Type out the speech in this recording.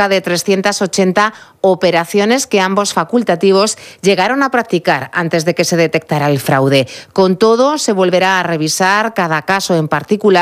cerca de 380 operaciones que ambos facultativos llegaron a practicar antes de que se detectara el fraude. Con todo, se volverá a revisar cada caso en particular